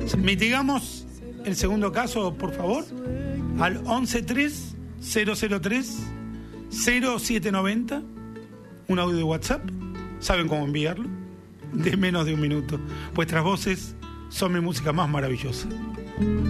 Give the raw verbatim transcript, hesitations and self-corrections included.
Mitigamos el segundo caso, por favor, al once tres cero cero tres cero siete noventa, un audio de WhatsApp. ¿Saben cómo enviarlo? De menos de un minuto. Vuestras voces son mi música más maravillosa.